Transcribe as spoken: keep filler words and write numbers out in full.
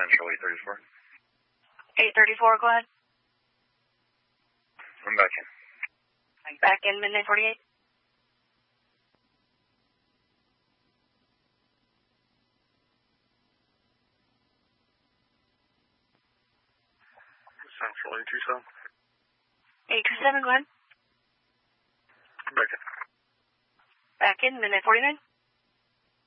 Central eight thirty-four. eight thirty-four, go ahead. I'm back in. Back in, Midnight forty-eight. Central eight two seven. eight two seven, go ahead. I'm back in. Back in, Midnight forty-nine.